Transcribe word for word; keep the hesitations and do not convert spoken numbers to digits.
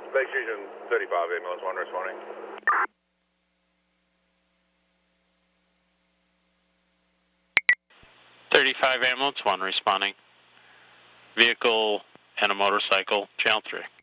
Base Station thirty-five, ambulance one responding. thirty-five ambulance one responding. Vehicle and a motorcycle, channel three.